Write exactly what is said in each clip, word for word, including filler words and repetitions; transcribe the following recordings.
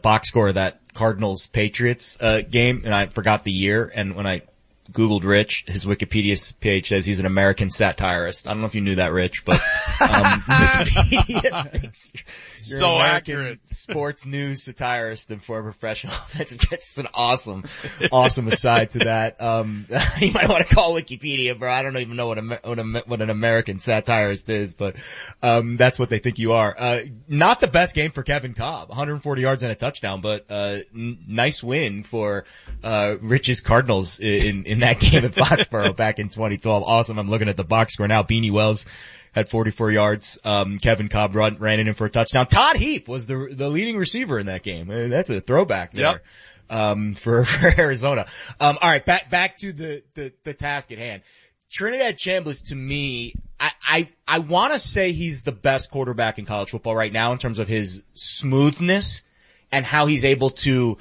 box score of that Cardinals Patriots uh game, and I forgot the year, and when I Googled Rich, his Wikipedia page says he's an American satirist. I don't know if you knew that, Rich, but um Wikipedia thinks you're so an American accurate sports news satirist and former professional. That's just an awesome, awesome aside to that. Um you might want to call Wikipedia, bro. I don't even know what a, what, a, what an American satirist is, but um that's what they think you are. Uh not the best game for Kevin Cobb, one hundred forty yards and a touchdown, but uh n- nice win for uh Rich's Cardinals in, in in that game at Foxborough back in twenty twelve. Awesome. I'm looking at the box score now. Beanie Wells had forty-four yards. Um, Kevin Cobb run, ran it in for a touchdown. Todd Heap was the the leading receiver in that game. Uh, that's a throwback there. Yep. Um, for, for Arizona. Um, all right, back back to the the, the task at hand. Trinidad Chambliss, to me, I I, I want to say he's the best quarterback in college football right now in terms of his smoothness and how he's able to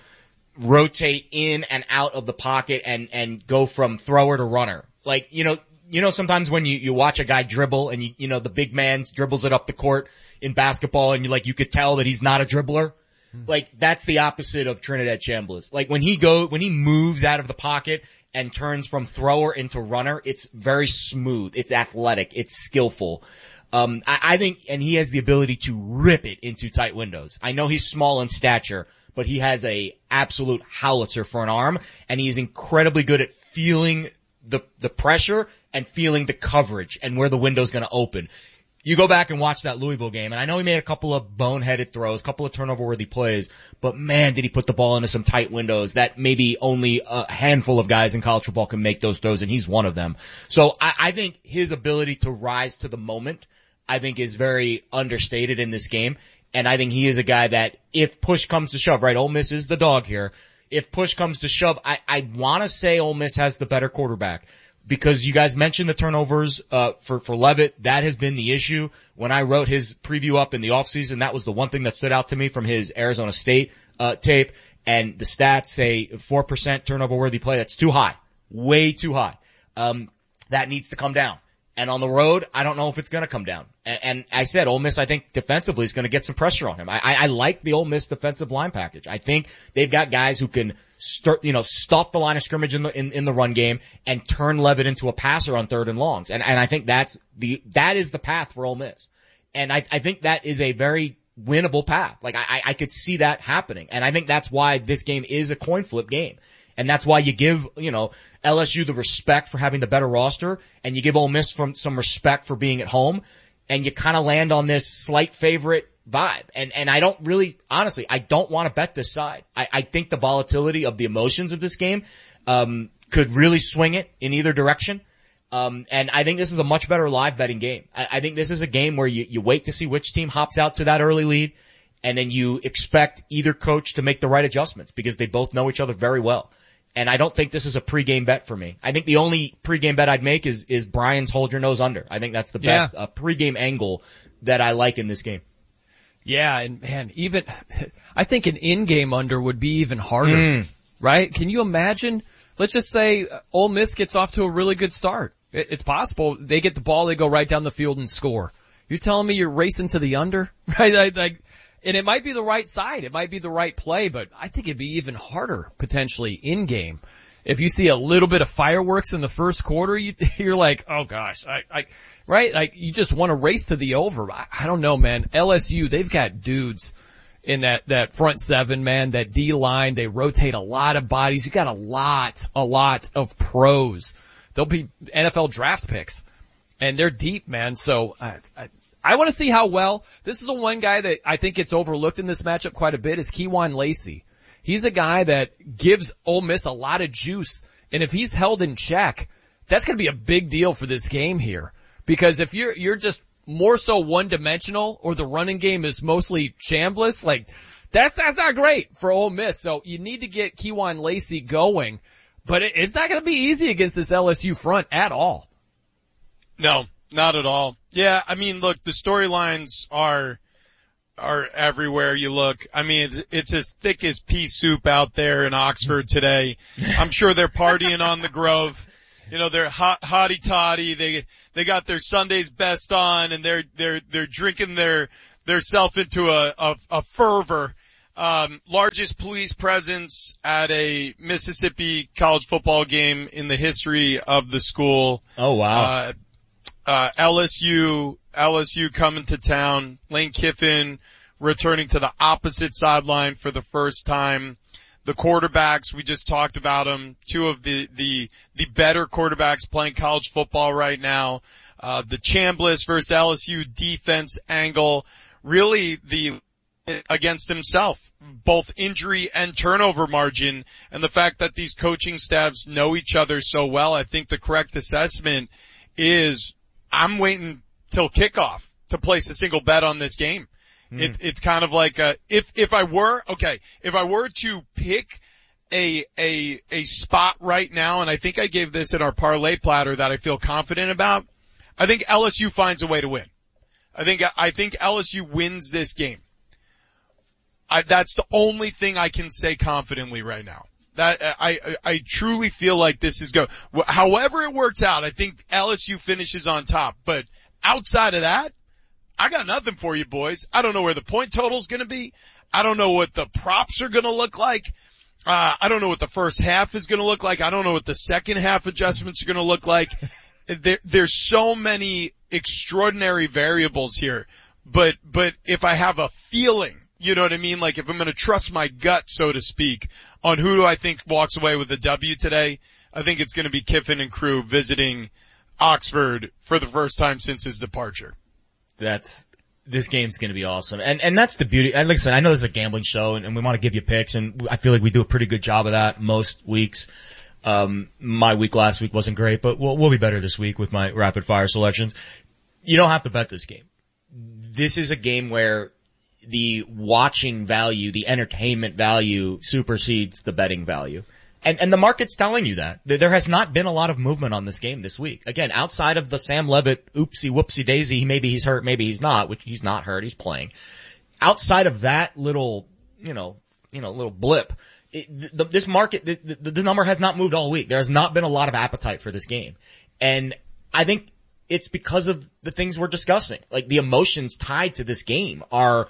rotate in and out of the pocket and, and go from thrower to runner. Like, you know, you know, sometimes when you, you watch a guy dribble and you, you know, the big man dribbles it up the court in basketball and you like, you could tell that he's not a dribbler. Hmm. Like, that's the opposite of Trinidad Chambliss. Like, when he go, when he moves out of the pocket and turns from thrower into runner, it's very smooth. It's athletic. It's skillful. Um, I, I think, and he has the ability to rip it into tight windows. I know he's small in stature, but he has a absolute howitzer for an arm, and he is incredibly good at feeling the the pressure and feeling the coverage and where the window's going to open. You go back and watch that Louisville game, and I know he made a couple of boneheaded throws, a couple of turnover-worthy plays, but man, did he put the ball into some tight windows that maybe only a handful of guys in college football can make those throws, and he's one of them. So I, I think his ability to rise to the moment, I think, is very understated in this game. And I think he is a guy that if push comes to shove, right, Ole Miss is the dog here. If push comes to shove, I, I want to say Ole Miss has the better quarterback because you guys mentioned the turnovers, uh, for, for Levitt. That has been the issue. When I wrote his preview up in the offseason, that was the one thing that stood out to me from his Arizona State, uh, tape. And the stats say four percent turnover worthy play. That's too high. Way too high. Um, that needs to come down. And on the road, I don't know if it's going to come down. And, and I said, Ole Miss, I think defensively is going to get some pressure on him. I, I, I like the Ole Miss defensive line package. I think they've got guys who can start, you know, stuff the line of scrimmage in the in, in the run game and turn Levitt into a passer on third and longs. And and I think that's the that is the path for Ole Miss. And I I think that is a very winnable path. Like I I could see that happening. And I think that's why this game is a coin flip game. And that's why you give, you know, L S U the respect for having the better roster, and you give Ole Miss from some respect for being at home, and you kind of land on this slight favorite vibe. And and I don't really, honestly, I don't want to bet this side. I, I think the volatility of the emotions of this game um could really swing it in either direction. Um and I think this is a much better live betting game. I, I think this is a game where you, you wait to see which team hops out to that early lead, and then you expect either coach to make the right adjustments because they both know each other very well. And I don't think this is a pregame bet for me. I think the only pregame bet I'd make is, is Brian's hold your nose under. I think that's the best yeah. uh, pregame angle that I like in this game. Yeah, and man, even, I think an in-game under would be even harder, mm. right? Can you imagine? Let's just say Ole Miss gets off to a really good start. It, it's possible. They get the ball, they go right down the field and score. You're telling me you're racing to the under? Right? Like, like And it might be the right side. It might be the right play, but I think it'd be even harder potentially in game. If you see a little bit of fireworks in the first quarter, you, you're like, oh gosh, I, I, right? Like you just want to race to the over. I, I don't know, man. L S U, they've got dudes in that, that front seven, man, that D line. They rotate a lot of bodies. You got a lot, a lot of pros. They'll be N F L draft picks and they're deep, man. So, I, I I want to see how well, this is the one guy that I think gets overlooked in this matchup quite a bit is Kewan Lacey. He's a guy that gives Ole Miss a lot of juice, and if he's held in check, that's going to be a big deal for this game here. Because if you're, you're just more so one-dimensional, or the running game is mostly Chambliss, like, that's, that's not great for Ole Miss. So you need to get Kewan Lacey going, but it, it's not going to be easy against this L S U front at all. No. Not at all. Yeah, I mean, look, the storylines are, are everywhere you look. I mean, it's, it's as thick as pea soup out there in Oxford today. I'm sure they're partying on the Grove. You know, they're hot, hotty-toddy. They, they got their Sunday's best on and they're, they're, they're drinking their, their self into a, a, a fervor. Um, largest police presence at a Mississippi college football game in the history of the school. Oh wow. Uh, uh, L S U, L S U coming to town. Lane Kiffin returning to the opposite sideline for the first time. The quarterbacks, we just talked about them. Two of the, the, the better quarterbacks playing college football right now. Uh, the Chambliss versus L S U defense angle. Really the, against himself, both injury and turnover margin, and the fact that these coaching staffs know each other so well. I think the correct assessment is I'm waiting till kickoff to place a single bet on this game. Mm. It, it's kind of like a, if, if I were, okay, if I were to pick a, a, a spot right now, and I think I gave this in our parlay platter that I feel confident about, I think L S U finds a way to win. I think, I think L S U wins this game. I, that's the only thing I can say confidently right now. That I, I, I truly feel like this is go. However it works out, I think L S U finishes on top. But outside of that, I got nothing for you boys. I don't know where the point total's gonna be. I don't know what the props are gonna look like. Uh, I don't know what the first half is gonna look like. I don't know what the second half adjustments are gonna look like. There, there's so many extraordinary variables here. But, but if I have a feeling, you know what I mean? Like if I'm going to trust my gut, so to speak, on who do I think walks away with a W today, I think it's going to be Kiffin and crew visiting Oxford for the first time since his departure. That's, this game's going to be awesome. And, and that's the beauty. And like I said, I know this is a gambling show and, and we want to give you picks, and I feel like we do a pretty good job of that most weeks. Um, my week last week wasn't great, but we'll, we'll be better this week with my rapid fire selections. You don't have to bet this game. This is a game where the watching value, the entertainment value supersedes the betting value. And, and the market's telling you that. There has not been a lot of movement on this game this week. Again, outside of the Sam Levitt oopsie whoopsie daisy, maybe he's hurt, maybe he's not, which he's not hurt, he's playing. Outside of that little, you know, you know, little blip, it, the, this market, the, the, the number has not moved all week. There has not been a lot of appetite for this game. And I think it's because of the things we're discussing. Like the emotions tied to this game are,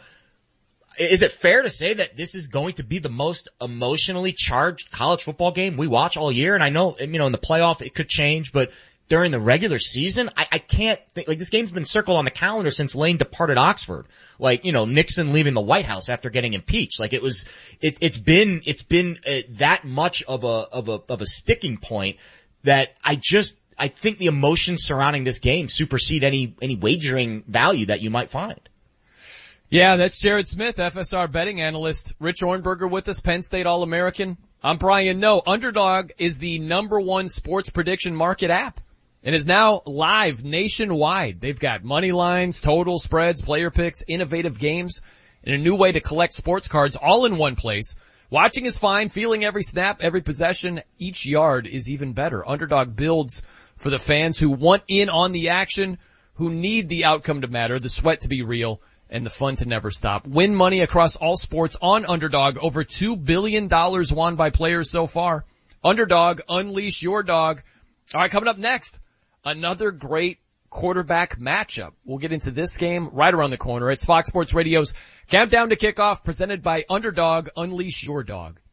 is it fair to say that this is going to be the most emotionally charged college football game we watch all year? And I know, you know, in the playoff it could change, but during the regular season, I, I can't think, like this game's been circled on the calendar since Lane departed Oxford. Like, you know, Nixon leaving the White House after getting impeached. Like it was, it, it's been, it's been uh, that much of a, of a, of a sticking point that I just, I think the emotions surrounding this game supersede any, any wagering value that you might find. Yeah, that's Jared Smith, F S R betting analyst. Rich Ornberger with us, Penn State All-American. I'm Brian Noe. Underdog is the number one sports prediction market app and is now live nationwide. They've got money lines, total spreads, player picks, innovative games, and a new way to collect sports cards all in one place. Watching is fine. Feeling every snap, every possession, each yard is even better. Underdog builds for the fans who want in on the action, who need the outcome to matter, the sweat to be real, and the fun to never stop. Win money across all sports on Underdog. Over two billion dollars won by players so far. Underdog, unleash your dog. All right, coming up next, another great quarterback matchup. We'll get into this game right around the corner. It's Fox Sports Radio's Countdown to Kickoff, presented by Underdog. Unleash your dog.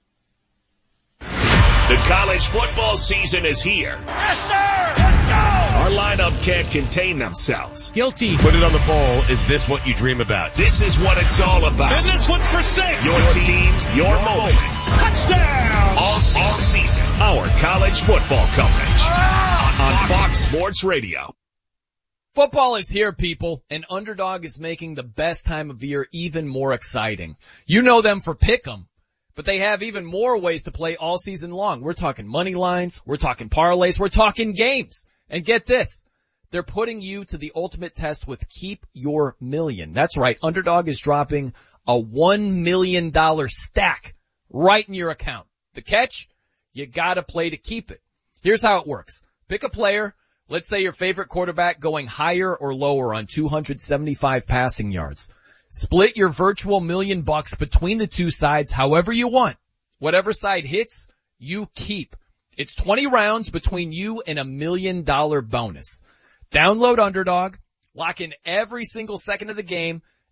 The college football season is here. Yes, sir! Let's go! Our lineup can't contain themselves. Guilty. Put it on the bowl. Is this what you dream about? This is what it's all about. And this one's for six. Your teams, your moments. Touchdown! All season. All season. Our college football coverage. Ah! On Fox Sports Radio. Football is here, people, and Underdog is making the best time of year even more exciting. You know them for Pick'em, but they have even more ways to play all season long. We're talking money lines, we're talking parlays, we're talking games. And get this, they're putting you to the ultimate test with Keep Your Million. That's right, Underdog is dropping a one million dollars stack right in your account. The catch? You gotta play to keep it. Here's how it works. Pick a player. Let's say your favorite quarterback going higher or lower on two hundred seventy-five passing yards. Split your virtual million bucks between the two sides however you want. Whatever side hits, you keep. It's twenty rounds between you and a million dollar bonus. Download Underdog, lock in every single second of the game,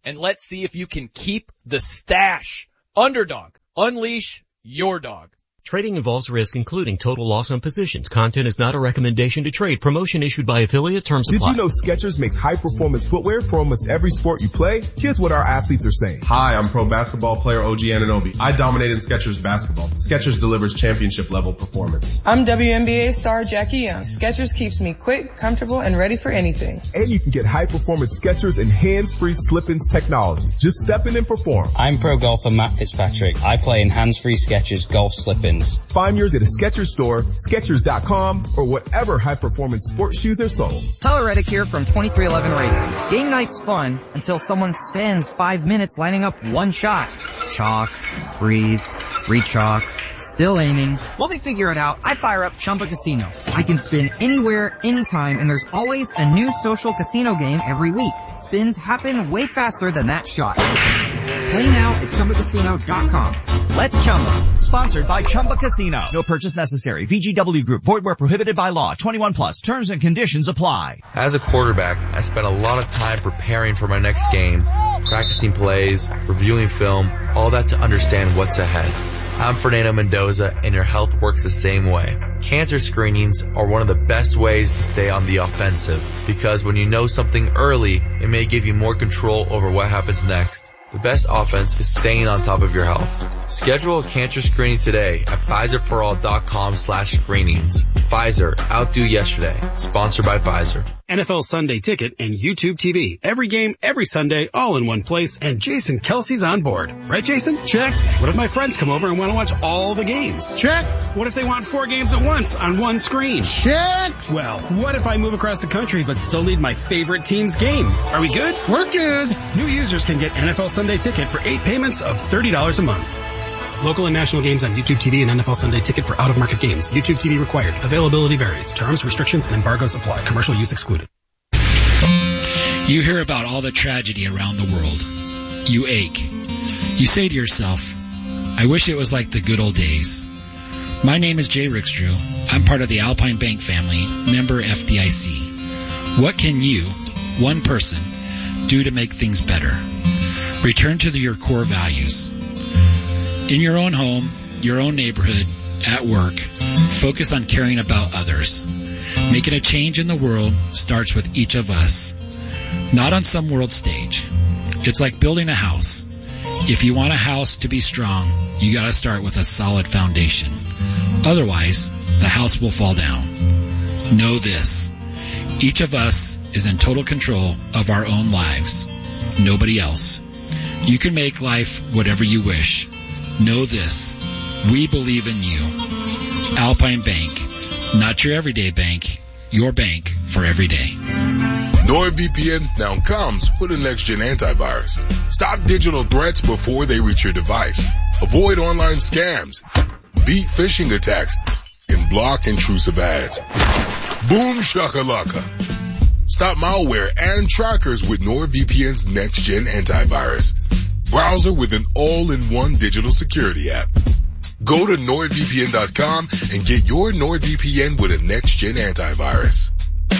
and let's see if you can keep the stash. Underdog, unleash your dog. Trading involves risk, including total loss on positions. Content is not a recommendation to trade. Promotion issued by affiliate. Terms apply. Did you know Skechers makes high-performance footwear for almost every sport you play? Here's what our athletes are saying. Hi, I'm pro basketball player O G Anunoby. I dominated in Skechers basketball. Skechers delivers championship-level performance. I'm W N B A star Jackie Young. Skechers keeps me quick, comfortable, and ready for anything. And you can get high-performance Skechers and hands-free slip-ins technology. Just step in and perform. I'm pro golfer Matt Fitzpatrick. I play in hands-free Skechers golf slip-ins. Find yours at a Skechers store, Skechers dot com, or whatever high-performance sports shoes are sold. Tyler Reddick here from twenty-three eleven Racing. Game night's fun until someone spends five minutes lining up one shot. Chalk, breathe, re-chalk, still aiming. While they figure it out, I fire up Chumba Casino. I can spin anywhere, anytime, and there's always a new social casino game every week. Spins happen way faster than that shot. Play now at Chumba Casino dot com. Let's Chumba. Sponsored by Chumba Casino. No purchase necessary. V G W Group. Void where prohibited by law. twenty-one plus. Terms and conditions apply. As a quarterback, I spent a lot of time preparing for my next game, practicing plays, reviewing film, all that to understand what's ahead. I'm Fernando Mendoza, and your health works the same way. Cancer screenings are one of the best ways to stay on the offensive, because when you know something early, it may give you more control over what happens next. The best offense is staying on top of your health. Schedule a cancer screening today at Pfizer for all dot com slash screenings. Pfizer, outdo yesterday. Sponsored by Pfizer. N F L Sunday Ticket and YouTube T V. Every game, every Sunday, all in one place, and Jason Kelsey's on board. Right, Jason? Check. What if my friends come over and want to watch all the games? Check. What if they want four games at once on one screen? Check. Well, what if I move across the country but still need my favorite team's game? Are we good? We're good. New users can get N F L Sunday Ticket for eight payments of thirty dollars a month. Local and national games on YouTube T V and N F L Sunday Ticket for out-of-market games. YouTube T V required. Availability varies. Terms, restrictions, and embargoes apply. Commercial use excluded. You hear about all the tragedy around the world. You ache. You say to yourself, I wish it was like the good old days. My name is Jay Rickstrew. I'm part of the Alpine Bank family, member F D I C. What can you, one person, do to make things better? Return to the, your core values. In your own home, your own neighborhood, at work, focus on caring about others. Making a change in the world starts with each of us, not on some world stage. It's like building a house. If you want a house to be strong, you gotta start with a solid foundation. Otherwise, the house will fall down. Know this. Each of us is in total control of our own lives. Nobody else. You can make life whatever you wish. Know this. We believe in you. Alpine Bank. Not your everyday bank. Your bank for every day. NordVPN now comes with a next-gen antivirus. Stop digital threats before they reach your device. Avoid online scams. Beat phishing attacks. And block intrusive ads. Boom shakalaka. Stop malware and trackers with NordVPN's next-gen antivirus. Browser with an all-in-one digital security app. Go to Nord V P N dot com and get your NordVPN with a next-gen antivirus.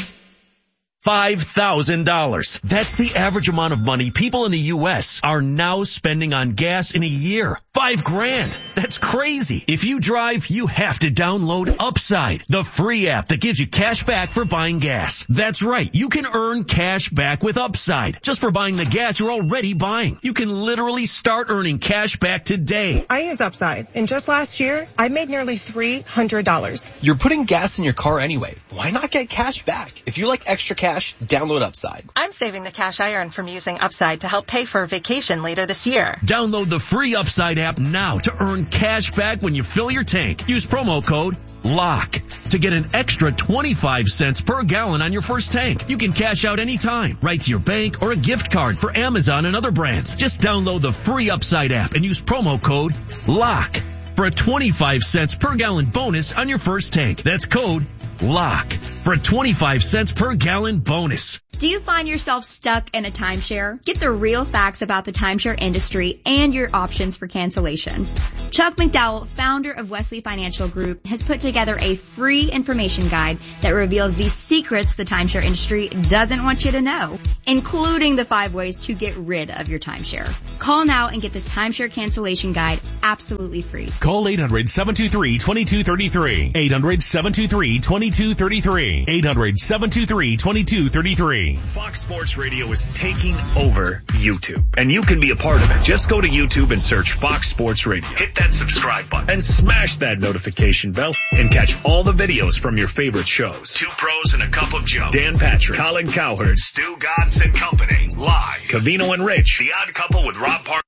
five thousand dollars. That's the average amount of money people in the U S are now spending on gas in a year. Five grand. That's crazy. If you drive, you have to download Upside, the free app that gives you cash back for buying gas. That's right. You can earn cash back with Upside just for buying the gas you're already buying. You can literally start earning cash back today. I use Upside, and just last year, I made nearly three hundred dollars. You're putting gas in your car anyway. Why not get cash back? If you like extra cash, download Upside. I'm saving the cash I earn from using Upside to help pay for a vacation later this year. Download the free Upside app now to earn cash back when you fill your tank. Use promo code LOCK to get an extra twenty-five cents per gallon on your first tank. You can cash out anytime, right to your bank or a gift card for Amazon and other brands. Just download the free Upside app and use promo code LOCK for a twenty-five cents per gallon bonus on your first tank. That's code LOCK for a twenty-five cents per gallon bonus. Do you find yourself stuck in a timeshare? Get the real facts about the timeshare industry and your options for cancellation. Chuck McDowell, founder of Wesley Financial Group, has put together a free information guide that reveals the secrets the timeshare industry doesn't want you to know, including the five ways to get rid of your timeshare. Call now and get this timeshare cancellation guide absolutely free. Call eight hundred, seven two three, two two three three. eight hundred, seven two three, two two three three. eight hundred, seven two three, two two three three. Fox Sports Radio is taking over YouTube, and you can be a part of it. Just go to YouTube and search Fox Sports Radio. Hit that subscribe button and smash that notification bell and catch all the videos from your favorite shows. Two Pros and a Cup of Joe. Dan Patrick, Colin Cowherd, Stu Godson Company, live. Covino and Rich, The Odd Couple with Rob Parker.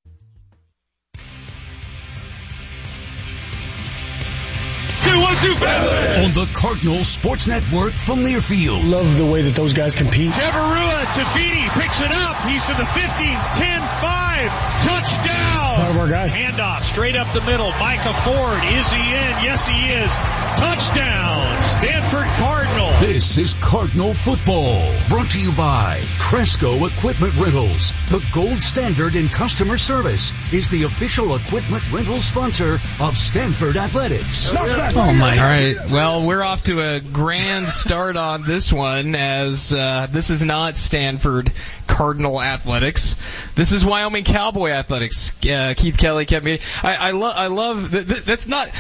On the Cardinal Sports Network from Learfield. Love the way that those guys compete. Chavarua, Tafiti picks it up. He's to the fifty, ten, five. Touchdown. Proud of our guys. Handoff straight up the middle. Micah Ford. Is he in? Yes, he is. Touchdown. Stanford Cardinal. This is Cardinal Football. Brought to you by Cresco Equipment Rentals. The gold standard in customer service is the official equipment rental sponsor of Stanford Athletics. Oh my! All right. Well, we're off to a grand start on this one, as uh, this is not Stanford Cardinal Athletics. This is Wyoming Cowboy Athletics. Uh, Keith Kelly kept me. I, I love. I love. That, that's not.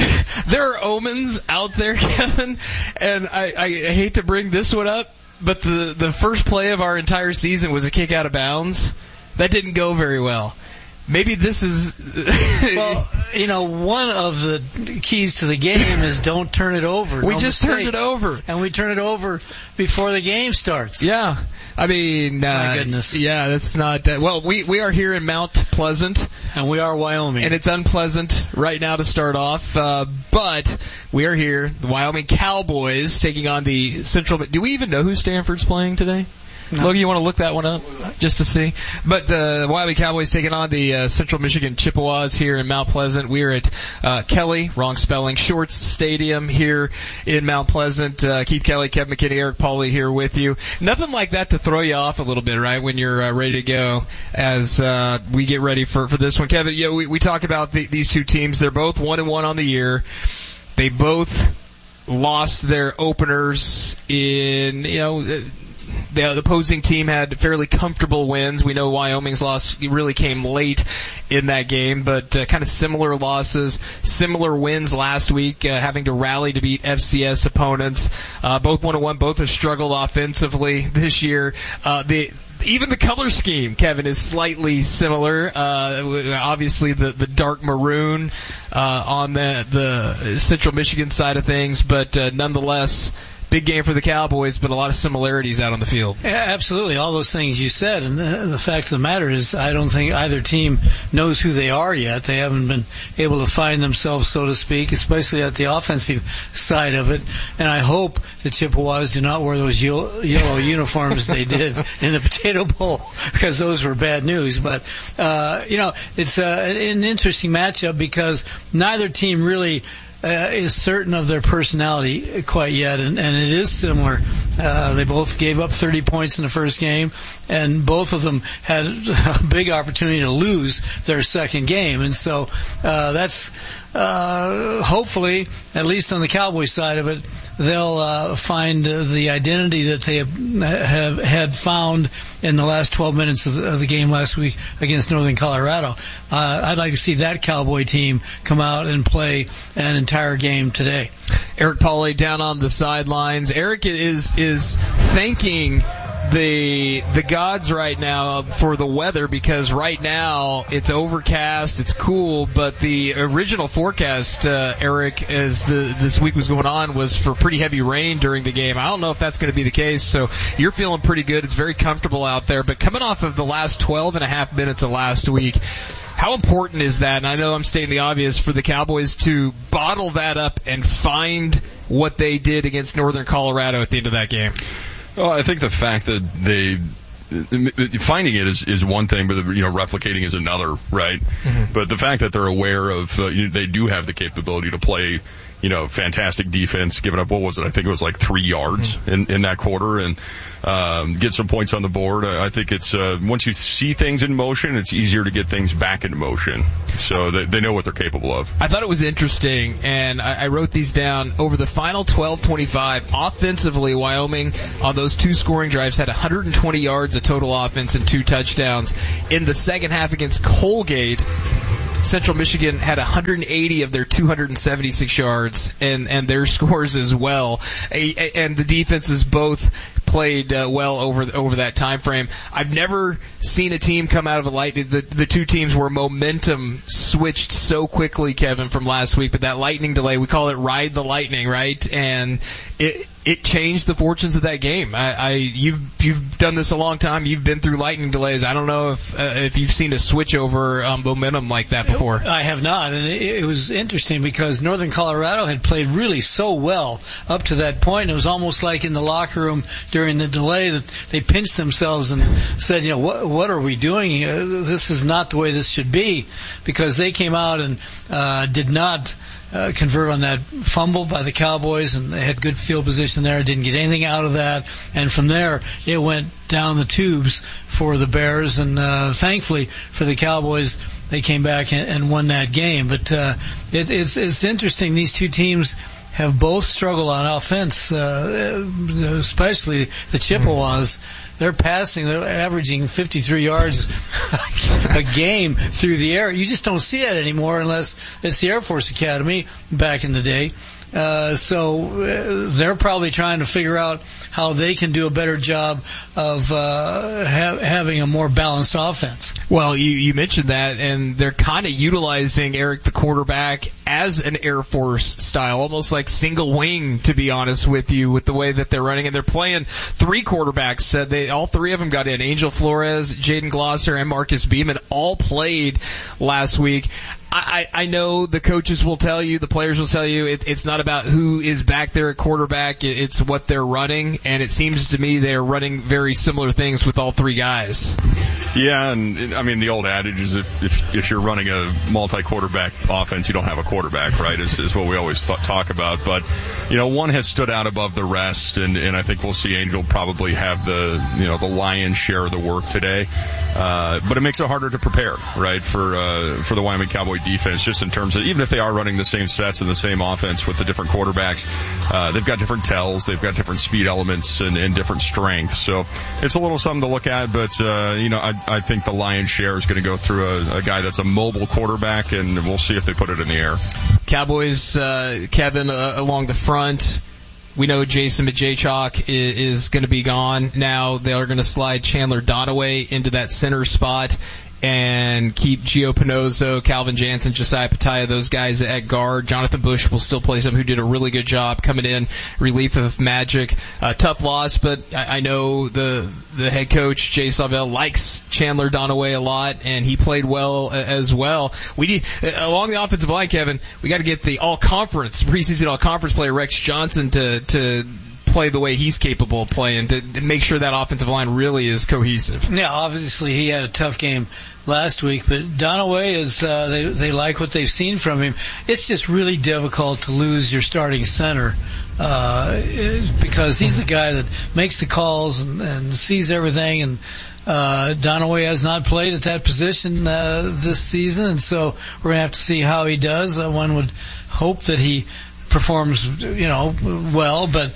There are omens out there, Kevin, and I, I hate to bring this one up, but the the first play of our entire season was a kick out of bounds. That didn't go very well. Maybe this is... well, you know, one of the keys to the game is don't turn it over. We no just mistakes. turned it over. And we turn it over before the game starts. Yeah. I mean... Uh, My goodness. Yeah, that's not... Uh, well, we, we are here in Mount Pleasant. And we are Wyoming. And it's unpleasant right now to start off. Uh, but we are here, the Wyoming Cowboys, taking on the Central... Do we even know who Stanford's playing today? No. Logan, you want to look that one up just to see? But the uh, Wyoming Cowboys taking on the uh, Central Michigan Chippewas here in Mount Pleasant. We're at uh, Kelly, wrong spelling, Shorts Stadium here in Mount Pleasant. Uh, Keith Kelly, Kevin McKinney, Eric Pauly here with you. Nothing like that to throw you off a little bit, right, when you're uh, ready to go as uh, we get ready for, for this one. Kevin, you know, we, we talk about the, these two teams. They're both one and one on the year. They both lost their openers in, you know, the, the opposing team had fairly comfortable wins. We know Wyoming's loss really came late in that game, but uh, kind of similar losses, similar wins last week, uh, having to rally to beat F C S opponents. Uh, both one and one, both have struggled offensively this year. Uh, the Even the color scheme, Kevin, is slightly similar. Uh, obviously, the, the dark maroon uh, on the, the Central Michigan side of things, but uh, nonetheless, big game for the Cowboys, but a lot of similarities out on the field. Yeah, absolutely. All those things you said. And the, the fact of the matter is I don't think either team knows who they are yet. They haven't been able to find themselves, so to speak, especially at the offensive side of it. And I hope the Chippewas do not wear those yellow, yellow uniforms they did in the Potato Bowl, because those were bad news. But, uh, you know, it's uh, an interesting matchup because neither team really Uh, is certain of their personality quite yet, and, and it is similar. Uh, they both gave up thirty points in the first game, and both of them had a big opportunity to lose their second game. And so uh, that's uh, hopefully, at least on the Cowboys side of it, they'll uh, find uh, the identity that they have, have had found in the last twelve minutes of the, of the game last week against Northern Colorado. Uh, I'd like to see that Cowboy team come out and play an entire game today. Eric Pauly down on the sidelines. Eric is is thanking the the gods right now for the weather, because right now it's overcast, it's cool, but the original forecast, uh, Eric, as the this week was going on, was for pretty heavy rain during the game. I don't know if that's going to be the case, so you're feeling pretty good. It's very comfortable out there, but coming off of the last twelve and a half minutes of last week, how important is that? And I know I'm stating the obvious, for the Cowboys to bottle that up and find what they did against Northern Colorado at the end of that game. Well, I think the fact that they finding it is is one thing, but you know, replicating is another, right? Mm-hmm. But the fact that they're aware of, uh, you know, they do have the capability to play you know, fantastic defense, giving up, what was it? I think it was like three yards in, in that quarter, and um, get some points on the board. I think it's, uh, once you see things in motion, it's easier to get things back into motion. So they, they know what they're capable of. I thought it was interesting, and I, I wrote these down. Over the final twelve twenty-five, offensively, Wyoming on those two scoring drives had one hundred twenty yards of total offense and two touchdowns. In the second half against Colgate, Central Michigan had one hundred eighty of their two hundred seventy-six yards and, and their scores as well. And the defenses both played uh, well over over that time frame. I've never seen a team come out of a lightning. The, the two teams where momentum switched so quickly, Kevin, from last week. But that lightning delay, we call it ride the lightning, right? And it it changed the fortunes of that game. I, I you've you've done this a long time. You've been through lightning delays. I don't know if uh, if you've seen a switch over um, momentum like that before. I have not, and it, it was interesting because Northern Colorado had played really so well up to that point. And it was almost like in the locker room during the delay that they pinched themselves and said, you know, what what are we doing? Uh, this is not the way this should be, because they came out and uh, did not Uh, convert on that fumble by the Cowboys, and they had good field position there, didn't get anything out of that, and from there it went down the tubes for the Bears, and uh, thankfully for the Cowboys, they came back and, and won that game. But uh, it, it's, it's interesting, these two teams have both struggled on offense, uh, especially the Chippewas. They're passing, they're averaging fifty-three yards a game through the air. You just don't see that anymore unless it's the Air Force Academy back in the day. Uh, so uh, they're probably trying to figure out how they can do a better job of uh, ha- having a more balanced offense. Well, you, you mentioned that, and they're kind of utilizing Eric, the quarterback, as an Air Force style, almost like single wing, to be honest with you, with the way that they're running. And they're playing three quarterbacks. Uh, they all three of them got in. Angel Flores, Jaden Glosser, and Marcus Beeman all played last week. I, I know the coaches will tell you, the players will tell you, it, it's not about who is back there at quarterback, it, it's what they're running, and it seems to me they're running very similar things with all three guys. Yeah, and I mean, the old adage is if if, if you're running a multi-quarterback offense, you don't have a quarterback, right, is, is what we always th- talk about. But, you know, one has stood out above the rest, and, and I think we'll see Angel probably have the, you know, the lion's share of the work today. Uh, but it makes it harder to prepare, right, for uh, for the Wyoming Cowboy defense, just in terms of, even if they are running the same sets and the same offense with the different quarterbacks, uh, they've got different tells, they've got different speed elements and, and different strengths. So it's a little something to look at, but, uh, you know, I, I think the lion's share is going to go through a, a guy that's a mobile quarterback, and we'll see if they put it in the air. Cowboys, uh, Kevin, uh, along the front. We know Jason Majaychuk is, is going to be gone. Now they are going to slide Chandler Donaway into that center spot and keep Gio Pinozo, Calvin Jansen, Josiah Pataya, those guys at guard. Jonathan Bush will still play some, who did a really good job coming in, relief of Magic. Uh, tough loss, but I, I know the the head coach, Jay Sawvell, likes Chandler Donaway a lot, and he played well uh, as well. We need, uh, along the offensive line, Kevin, we got to get the all-conference, preseason all-conference player Rex Johnson to to play the way he's capable of playing, to, to make sure that offensive line really is cohesive. Yeah, obviously he had a tough game last week, but Donaway is, uh, they, they like what they've seen from him. It's just really difficult to lose your starting center, uh, because he's the guy that makes the calls and, and sees everything, and Uh, Donaway has not played at that position uh, this season, and so we're going to have to see how he does. Uh, one would hope that he performs, you know, well, but,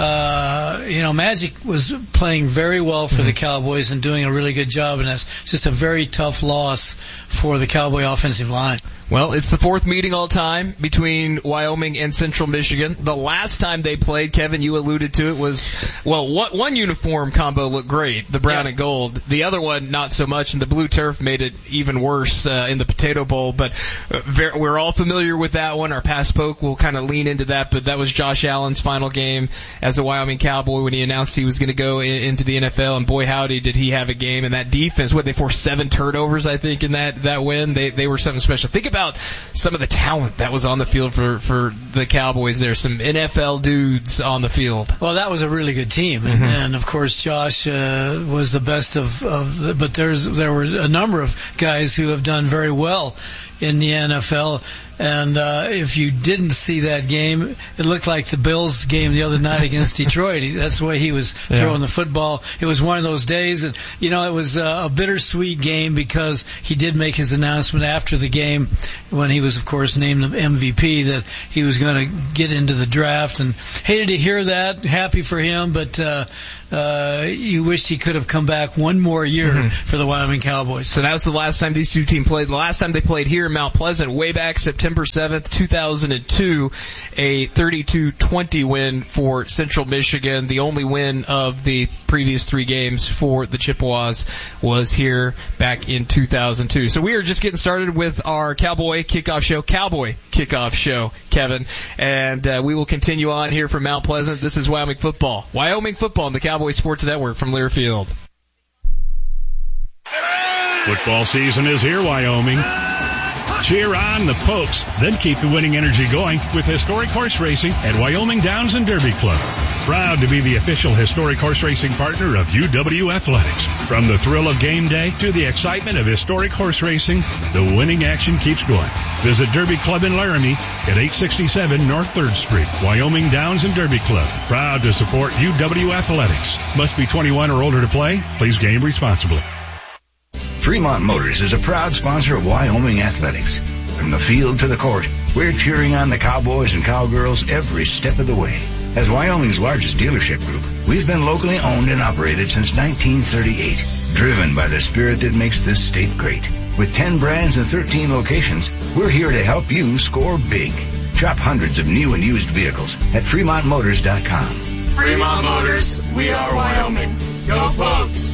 uh, you know, Magic was playing very well for the Cowboys and doing a really good job, and that's just a very tough loss for the Cowboy offensive line. Well, it's the fourth meeting all time between Wyoming and Central Michigan. The last time they played, Kevin, you alluded to it, was, well, one, one uniform combo looked great, the brown yeah. and gold. The other one, not so much, and the blue turf made it even worse uh, in the Potato Bowl. But uh, very, we're all familiar with that one. Our past spoke will kind of lean into that, but that was Josh Allen's final game as a Wyoming Cowboy when he announced he was going to go in, into the N F L, and boy, howdy, did he have a game. And that defense, what, they forced seven turnovers, I think, in that, that win. They, they were something special. Think about some of the talent that was on the field for, for the Cowboys there. Some N F L dudes on the field. Well, that was a really good team. Mm-hmm. And, and of course, Josh uh, was the best of, of the, but there's there were a number of guys who have done very well in the N F L. And uh, if you didn't see that game, it looked like the Bills game the other night against Detroit. That's the way he was throwing yeah. the football. It was one of those days, and you know, it was a bittersweet game because he did make his announcement after the game when he was, of course, named the M V P that he was going to get into the draft. And hated to hear that. Happy for him, but uh, uh, you wished he could have come back one more year mm-hmm. for the Wyoming Cowboys. So that was the last time these two teams played. The last time they played here in Mount Pleasant, way back September seventh, two thousand two, a thirty-two twenty win for Central Michigan. The only win of the previous three games for the Chippewas was here back in two thousand two. So we are just getting started with our Cowboy Kickoff Show, Cowboy Kickoff Show, Kevin, and uh, we will continue on here from Mount Pleasant. This is Wyoming football. Wyoming football on the Cowboy Sports Network from Learfield. Football season is here, Wyoming. Cheer on the Pokes, then keep the winning energy going with historic horse racing at Wyoming Downs and Derby Club. Proud to be the official historic horse racing partner of U W Athletics. From the thrill of game day to the excitement of historic horse racing, the winning action keeps going. Visit Derby Club in Laramie at eight sixty-seven North third Street. Wyoming Downs and Derby Club. Proud to support U W Athletics. Must be twenty-one or older to play. Please game responsibly. Fremont Motors is a proud sponsor of Wyoming Athletics. From the field to the court, we're cheering on the Cowboys and Cowgirls every step of the way. As Wyoming's largest dealership group, we've been locally owned and operated since nineteen thirty-eight, driven by the spirit that makes this state great. With ten brands and thirteen locations, we're here to help you score big. Shop hundreds of new and used vehicles at Fremont Motors dot com. Fremont Motors, we are Wyoming. Go Pokes!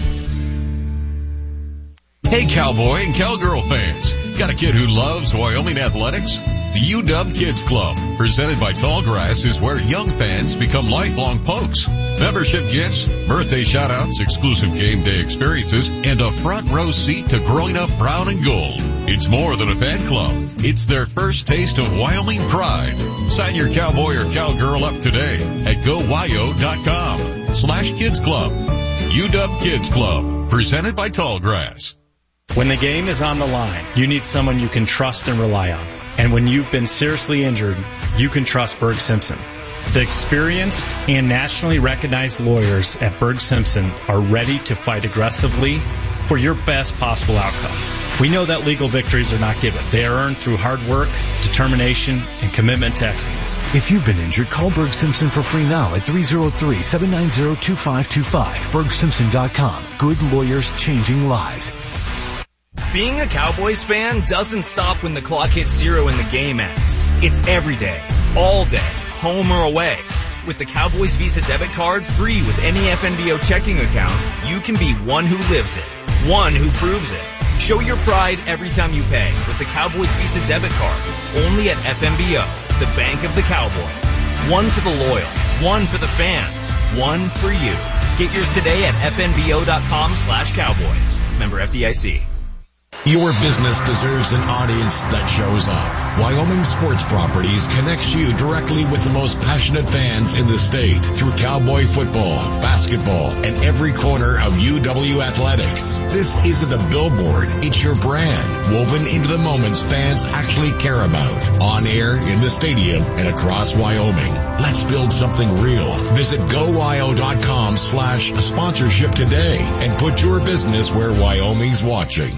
Hey, Cowboy and Cowgirl fans. Got a kid who loves Wyoming athletics? The U W Kids Club, presented by Tallgrass, is where young fans become lifelong Pokes. Membership gifts, birthday shout-outs, exclusive game day experiences, and a front row seat to growing up brown and gold. It's more than a fan club. It's their first taste of Wyoming pride. Sign your Cowboy or Cowgirl up today at go wyo dot com slash kids club. U W Kids Club, presented by Tallgrass. When the game is on the line, you need someone you can trust and rely on. And when you've been seriously injured, you can trust Berg Simpson. The experienced and nationally recognized lawyers at Berg Simpson are ready to fight aggressively for your best possible outcome. We know that legal victories are not given. They are earned through hard work, determination, and commitment to excellence. If you've been injured, call Berg Simpson for free now at three oh three, seven nine oh, two five two five. Berg Simpson dot com. Good lawyers changing lives. Being a Cowboys fan doesn't stop when the clock hits zero and the game ends. It's every day, all day, home or away. With the Cowboys Visa debit card, free with any F N B O checking account, you can be one who lives it, one who proves it. Show your pride every time you pay with the Cowboys Visa debit card, only at F N B O, the bank of the Cowboys. One for the loyal, one for the fans, one for you. Get yours today at F N B O dot com slash Cowboys. Member F D I C. Your business deserves an audience that shows up. Wyoming Sports Properties connects you directly with the most passionate fans in the state through Cowboy football, basketball, and every corner of U W Athletics. This isn't a billboard. It's your brand, woven into the moments fans actually care about. On air, in the stadium, and across Wyoming. Let's build something real. Visit go wyo dot com slash sponsorship today and put your business where Wyoming's watching.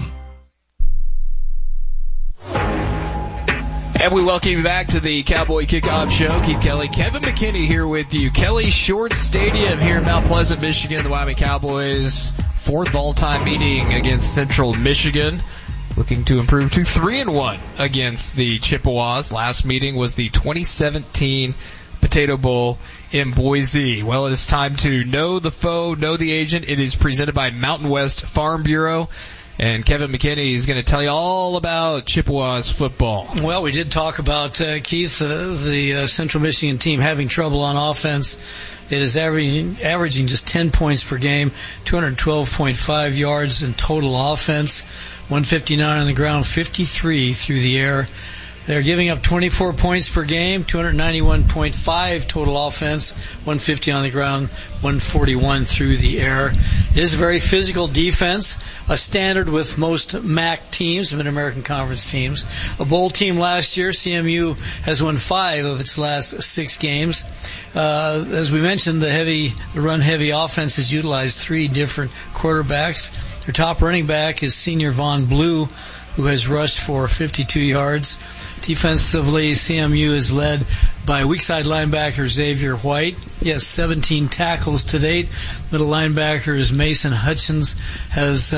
And we welcome you back to the Cowboy Kickoff Show. Keith Kelly, Kevin McKinney here with you. Kelly Short Stadium here in Mount Pleasant, Michigan. The Wyoming Cowboys' fourth all-time meeting against Central Michigan, looking to improve to three and one against the Chippewas. Last meeting was the twenty seventeen Potato Bowl in Boise. Well, it is time to know the foe, know the agent. It is presented by Mountain West Farm Bureau. And Kevin McKinney is going to tell you all about Chippewas football. Well, we did talk about, uh, Keith, uh, the uh, Central Michigan team having trouble on offense. It is averaging, averaging just ten points per game, two hundred twelve point five yards in total offense, one fifty-nine on the ground, fifty-three through the air. They're giving up twenty-four points per game, two ninety-one point five total offense, one fifty on the ground, one forty-one through the air. It is a very physical defense, a standard with most M A C teams, Mid-American Conference teams. A bowl team last year, C M U has won five of its last six games. Uh, as we mentioned, the heavy, the run-heavy offense has utilized three different quarterbacks. Their top running back is senior Vaughn Blue, who has rushed for fifty-two yards. Defensively, C M U is led by weak side linebacker Xavier White. He has seventeen tackles to date. Middle linebacker is Mason Hutchins, has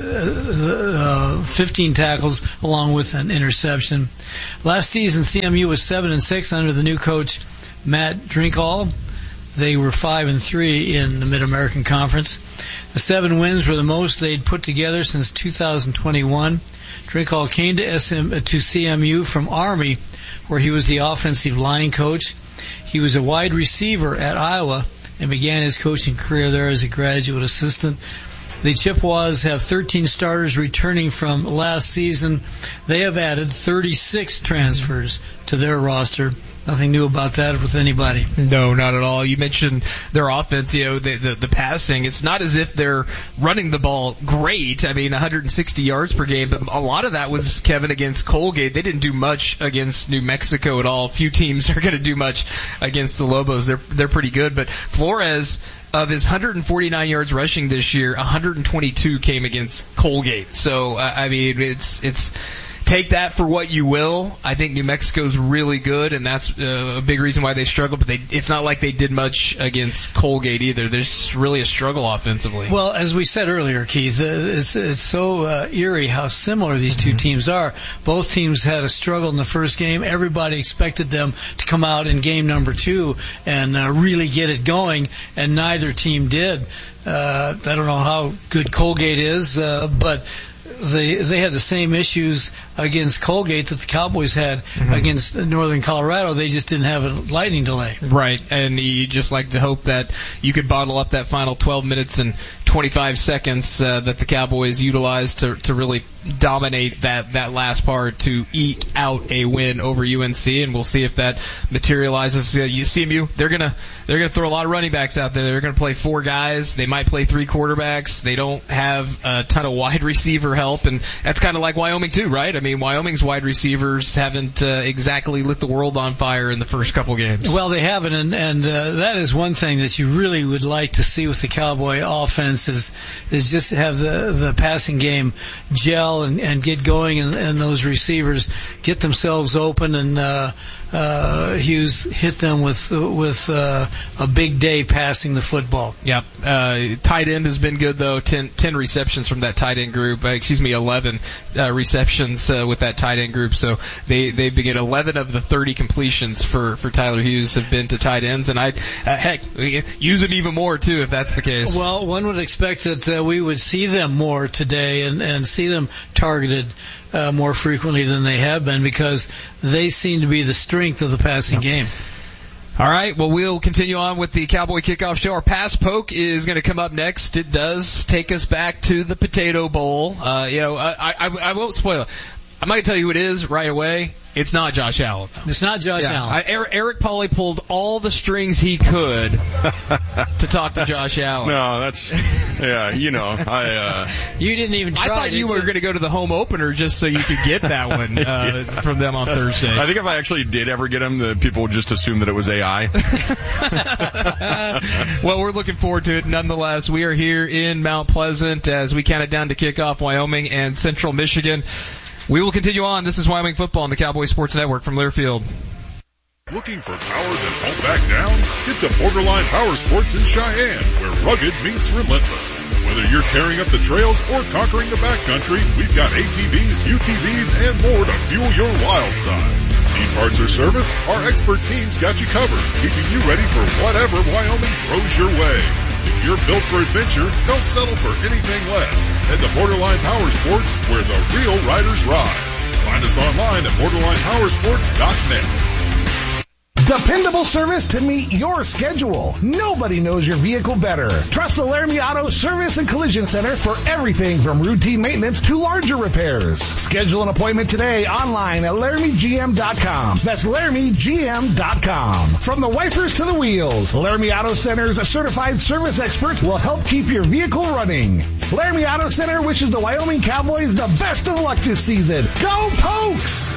uh, uh, fifteen tackles along with an interception. Last season, C M U was seven and six under the new coach Matt Drinkall. They were five and three in the Mid-American Conference. The seven wins were the most they'd put together since two thousand twenty-one. Drinkall came to, S M, to C M U from Army, where he was the offensive line coach. He was a wide receiver at Iowa and began his coaching career there as a graduate assistant. The Chippewas have thirteen starters returning from last season. They have added thirty-six transfers to their roster. Nothing new about that with anybody. No, not at all. You mentioned their offense, you know, the, the, the passing. It's not as if they're running the ball great. I mean, one hundred sixty yards per game, but a lot of that was, Kevin, against Colgate. They didn't do much against New Mexico at all. Few teams are going to do much against the Lobos. They're, they're pretty good. But Flores, of his one hundred forty-nine yards rushing this year, one hundred twenty-two came against Colgate. So, uh, I mean, it's, it's, take that for what you will. I think New Mexico's really good, and that's uh, a big reason why they struggle. But they, it's not like they did much against Colgate either. There's really a struggle offensively. Well, as we said earlier, Keith, it's, it's so uh, eerie how similar these two mm-hmm. teams are. Both teams had a struggle in the first game. Everybody expected them to come out in game number two and uh, really get it going, and neither team did. Uh, I don't know how good Colgate is, uh, but They they had the same issues against Colgate that the Cowboys had mm-hmm. against Northern Colorado. They just didn't have a lightning delay. Right, and you just like to hope that you could bottle up that final twelve minutes and twenty-five seconds uh, that the Cowboys utilized to to really dominate that, that last part to eke out a win over U N C, and we'll see if that materializes. Uh, you C M U, they're gonna they're gonna throw a lot of running backs out there. They're gonna play four guys. They might play three quarterbacks. They don't have a ton of wide receiver help, and that's kind of like Wyoming too, right? I mean, Wyoming's wide receivers haven't uh, exactly lit the world on fire in the first couple games. Well, they haven't, and, and uh, that is one thing that you really would like to see with the Cowboy offense is is just have the the passing game gel and, and get going, and, and those receivers get themselves open, and uh, uh, Hughes hit them with with uh, a big day passing the football. Yep. Uh, tight end has been good though. Ten, ten receptions from that tight end group. Uh, excuse me, eleven uh, receptions uh, with that tight end group. So they they begin eleven of the thirty completions for for Tyler Hughes have been to tight ends, and I uh, heck use them even more too if that's the case. Well, one would expect that uh, we would see them more today and and see them targeted uh, more frequently than they have been, because they seem to be the strength of the passing yep. game. All right, well, we'll continue on with the Cowboy Kickoff Show. Our Pass Poke is going to come up next. It does take us back to the Potato Bowl. Uh, you know, I, I, I won't spoil it. I'm not going to tell you who it is right away. It's not Josh Allen. It's not Josh yeah. Allen. I, Eric, Eric Pauley pulled all the strings he could to talk to Josh Allen. No, that's, yeah, you know, I, uh. You didn't even try. I thought you were going to go to the home opener just so you could get that one, uh, yeah. from them on that's, Thursday. I think if I actually did ever get him, the people would just assume that it was A I. Well, we're looking forward to it nonetheless. We are here in Mount Pleasant as we count it down to kickoff Wyoming and Central Michigan. We will continue on. This is Wyoming Football on the Cowboy Sports Network from Learfield. Looking for power that won't back down? Get to Borderline Power Sports in Cheyenne, where rugged meets relentless. Whether you're tearing up the trails or conquering the backcountry, we've got A T Vs, U T Vs, and more to fuel your wild side. Need parts or service? Our expert team's got you covered, keeping you ready for whatever Wyoming throws your way. If you're built for adventure, don't settle for anything less. Head to Borderline Power Sports, where the real riders ride. Find us online at borderline power sports dot net. Dependable service to meet your schedule. Nobody knows your vehicle better. Trust the Laramie Auto Service and Collision Center for everything from routine maintenance to larger repairs. Schedule an appointment today online at laramie g m dot com. That's laramie g m dot com. From the wipers to the wheels, Laramie Auto Center's certified service experts will help keep your vehicle running. Laramie Auto Center wishes the Wyoming Cowboys the best of luck this season. Go Pokes!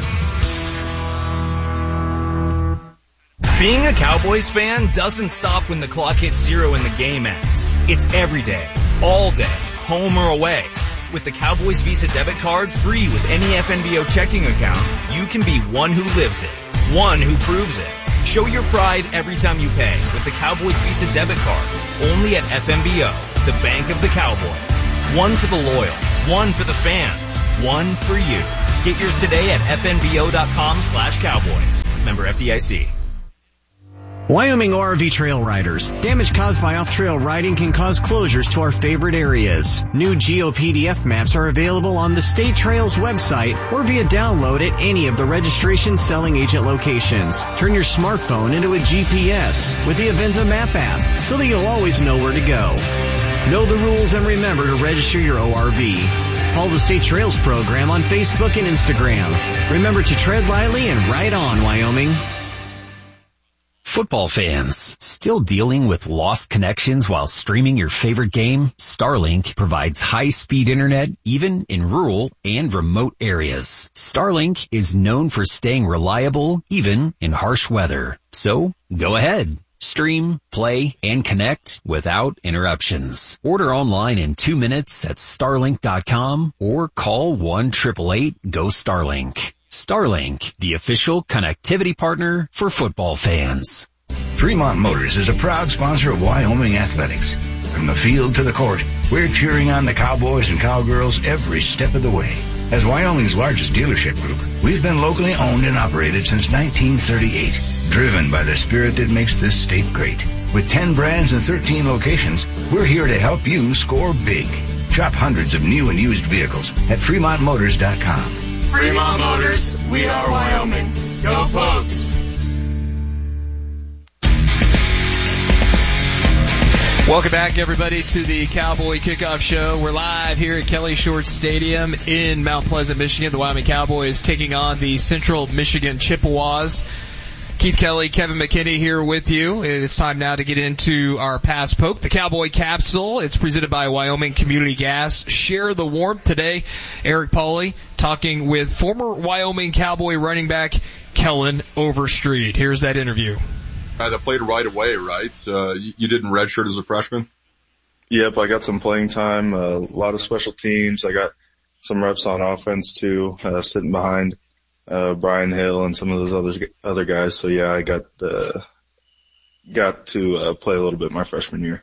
Being a Cowboys fan doesn't stop when the clock hits zero and the game ends. It's every day, all day, home or away. With the Cowboys Visa debit card, free with any F N B O checking account, you can be one who lives it, one who proves it. Show your pride every time you pay with the Cowboys Visa debit card, only at F N B O, the bank of the Cowboys. One for the loyal, one for the fans, one for you. Get yours today at f n b o dot com slash cowboys. Member F D I C. Wyoming O R V trail riders. Damage caused by off-trail riding can cause closures to our favorite areas. New Geo P D F maps are available on the State Trails website or via download at any of the registration selling agent locations. Turn your smartphone into a G P S with the Avenza Map app so that you'll always know where to go. Know the rules and remember to register your O R V. Follow the State Trails program on Facebook and Instagram. Remember to tread lightly and ride on, Wyoming. Football fans, still dealing with lost connections while streaming your favorite game? Starlink provides high-speed internet even in rural and remote areas. Starlink is known for staying reliable even in harsh weather. So, go ahead. Stream, play, and connect without interruptions. Order online in two minutes at starlink dot com or call one eight eight eight, G O, Starlink. Starlink, the official connectivity partner for football fans. Fremont Motors is a proud sponsor of Wyoming athletics. From the field to the court, we're cheering on the Cowboys and Cowgirls every step of the way. As Wyoming's largest dealership group, we've been locally owned and operated since nineteen thirty-eight, driven by the spirit that makes this state great. With ten brands and thirteen locations, we're here to help you score big. Shop hundreds of new and used vehicles at fremont motors dot com. Fremont Motors, we are Wyoming. Go Pokes! Welcome back, everybody, to the Cowboy Kickoff Show. We're live here at Kelly Short Stadium in Mount Pleasant, Michigan. The Wyoming Cowboys taking on the Central Michigan Chippewas. Keith Kelly, Kevin McKinney here with you. It's time now to get into our Pass Poke, the Cowboy Capsule. It's presented by Wyoming Community Gas. Share the warmth today. Eric Pauley talking with former Wyoming Cowboy running back Kellen Overstreet. Here's that interview. Uh, that played right away, right? Uh, you, you didn't redshirt as a freshman? Yep, I got some playing time, uh, a lot of special teams. I got some reps on offense too, uh, sitting behind uh Brian Hill and some of those other other guys. So yeah, I got uh, got to uh, play a little bit my freshman year.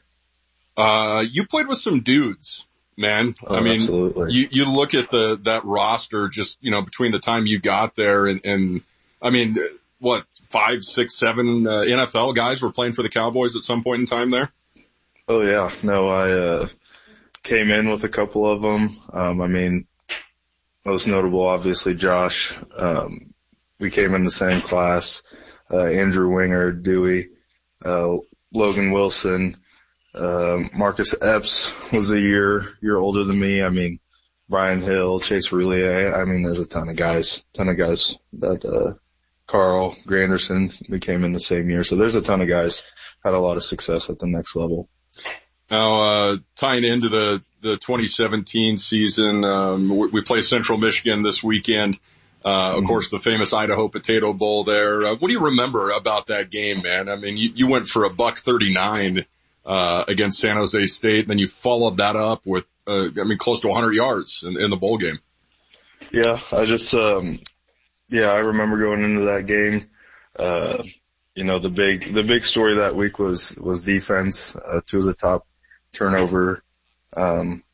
Uh, you played with some dudes, man. Oh, I mean, absolutely. you you look at the that roster just you know between the time you got there and, and I mean, what five, six, seven uh, N F L guys were playing for the Cowboys at some point in time there. Oh yeah, no, I uh, came in with a couple of them. Um, I mean. Most notable, obviously, Josh. Um, we came in the same class. Uh, Andrew Winger, Dewey, uh, Logan Wilson, uh, Marcus Epps was a year, year older than me. I mean, Brian Hill, Chase Roulier. I mean, there's a ton of guys, ton of guys that, uh, Carl Granderson, we came in the same year. So there's a ton of guys had a lot of success at the next level. Now, uh, tying into the, the twenty seventeen season, um, we, we play Central Michigan this weekend. Uh, of mm-hmm. course, the famous Idaho Potato Bowl there. Uh, what do you remember about that game, man? I mean, you, you went for a buck thirty-nine, uh, against San Jose State, and then you followed that up with, uh, I mean, close to one hundred yards in, in the bowl game. Yeah, I just, um, yeah, I remember going into that game. Uh, you know, the big, the big story that week was, was defense. Uh, two of the top turnover, um,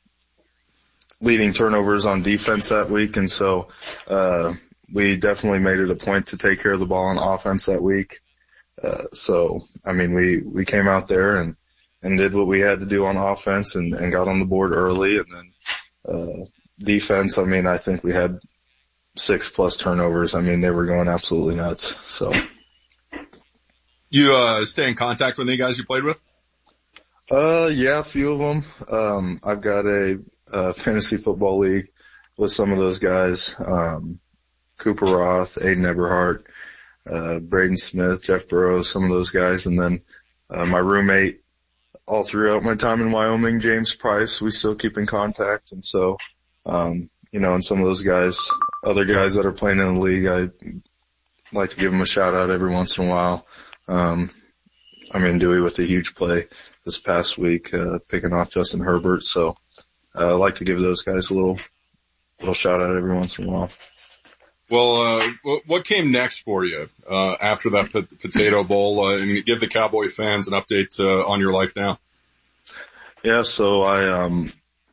leading turnovers on defense that week. And so, uh, we definitely made it a point to take care of the ball on offense that week. Uh, so, I mean, we, we came out there and, and did what we had to do on offense and, and got on the board early. And then, uh, defense, I mean, I think we had six plus turnovers. I mean, they were going absolutely nuts. So. You uh, stay in contact with any guys you played with? Uh, yeah, a few of them. Um, I've got a, a fantasy football league with some of those guys. Um, Cooper Roth, Aiden Eberhardt, uh, Braden Smith, Jeff Burrows, some of those guys. And then, uh, my roommate all throughout my time in Wyoming, James Price, we still keep in contact. And so, um, you know, and some of those guys, other guys that are playing in the league, I like to give them a shout out every once in a while. Um, I mean, Dewey with a huge play this past week, uh, picking off Justin Herbert. So, uh, I like to give those guys a little, little shout out every once in a while. Well, uh, what came next for you, uh, after that po- Potato Bowl, uh, and give the Cowboy fans an update, uh, on your life now? Yeah, so I, um,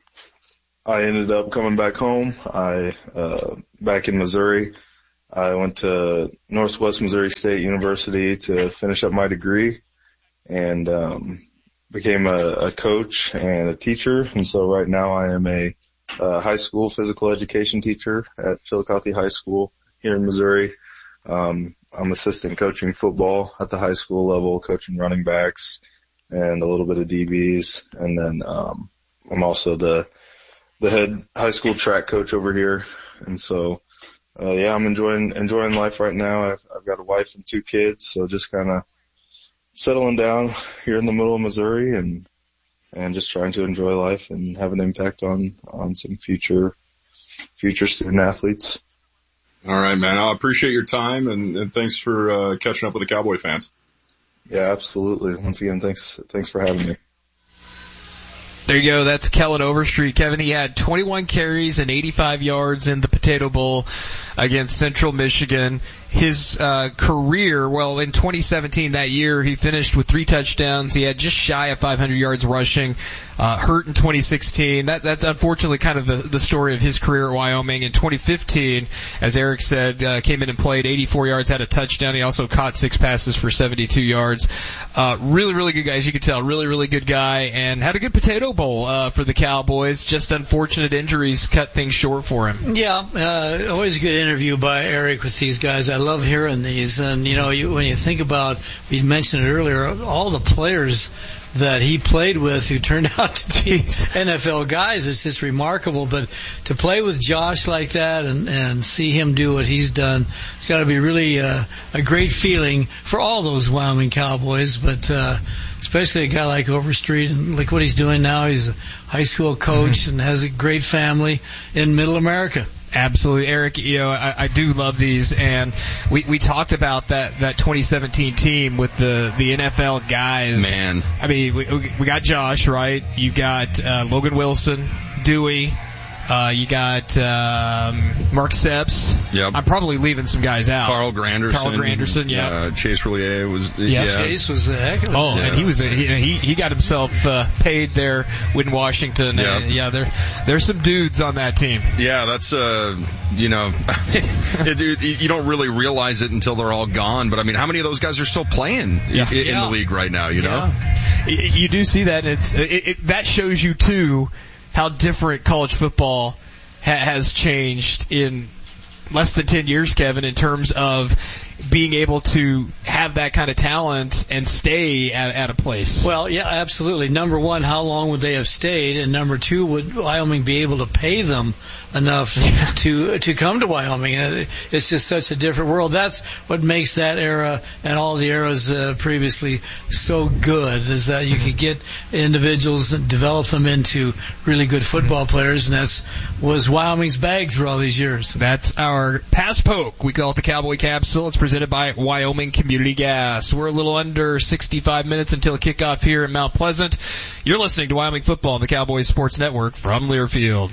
I ended up coming back home. I, uh, back in Missouri, I went to Northwest Missouri State University to finish up my degree and, um, became a, a coach and a teacher. And so right now I am a, Uh, high school physical education teacher at Chillicothe High School here in Missouri. Um, I'm assistant coaching football at the high school level, coaching running backs and a little bit of D Bs. And then, um, I'm also the, the head high school track coach over here. And so, uh, yeah, I'm enjoying, enjoying life right now. I've, I've got a wife and two kids. So just kind of settling down here in the middle of Missouri and, and just trying to enjoy life and have an impact on, on some future, future student athletes. All right, man. I appreciate your time and, and thanks for, uh, catching up with the Cowboy fans. Yeah, absolutely. Once again, thanks, thanks for having me. There you go. That's Kellen Overstreet. Kevin, he had twenty-one carries and eighty-five yards in the Potato Bowl against Central Michigan. His uh career, well, in twenty seventeen, that year, he finished with three touchdowns. He had just shy of five hundred yards rushing. Uh hurt in twenty sixteen. That that's unfortunately kind of the the story of his career at Wyoming. In twenty fifteen, as Eric said, uh came in and played eighty-four yards, had a touchdown. He also caught six passes for seventy-two yards. Uh really, really good guy, as you can tell. Really, really good guy, and had a good Potato Bowl uh for the Cowboys. Just unfortunate injuries cut things short for him. Yeah, uh always a good interview by Eric with these guys. I love hearing these. And, you know, you, when you think about, we mentioned it earlier, all the players that he played with who turned out to be N F L guys, it's just remarkable. But to play with Josh like that and, and see him do what he's done, it's got to be really uh, a great feeling for all those Wyoming Cowboys, but uh, especially a guy like Overstreet and like what he's doing now. He's a high school coach mm-hmm. and has a great family in Middle America. Absolutely, Eric. You know, I, I do love these, and we we talked about that that twenty seventeen team with the the N F L guys. Man, I mean, we we got Josh, right? You got uh, Logan Wilson, Dewey. Uh, you got um, Mark Sepps. Yep. I'm probably leaving some guys out. Carl Granderson. Carl Granderson, yeah. Uh, Chase Roulier was. Yeah, yeah. Chase was a heck of a. Oh, yeah. and he was a, he he got himself uh, paid there in Washington. Yep. And, yeah, there there's some dudes on that team. Yeah, that's uh, you know, it, it, you don't really realize it until they're all gone. But I mean, how many of those guys are still playing yeah. in, in yeah. the league right now? You know, yeah. you do see that. And it's it, it, that shows you too how different college football has changed in less than ten years, Kevin, in terms of being able to have that kind of talent and stay at, at a place. Well, yeah, absolutely. Number one, how long would they have stayed? And number two, would Wyoming be able to pay them enough to to come to Wyoming? It's just such a different world. That's what makes that era and all the eras uh, previously so good, is that you could get individuals and develop them into really good football players, and that's was Wyoming's bag through all these years. That's our Pass Poke. We call it the Cowboy Capsule. It's presented by Wyoming Community Gas. We're a little under sixty-five minutes until kickoff here in Mount Pleasant. You're listening to Wyoming Football on the Cowboys Sports Network from Learfield.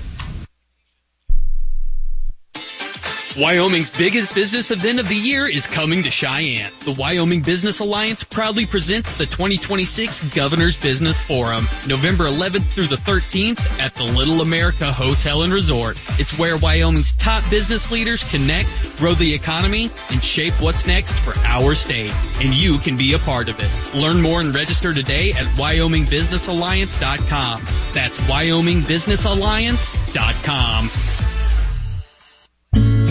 Wyoming's biggest business event of the year is coming to Cheyenne. The Wyoming Business Alliance proudly presents the twenty twenty-six Governor's Business Forum, November eleventh through the thirteenth at the Little America Hotel and Resort. It's where Wyoming's top business leaders connect, grow the economy, and shape what's next for our state. And you can be a part of it. Learn more and register today at wyoming business alliance dot com. That's wyoming business alliance dot com.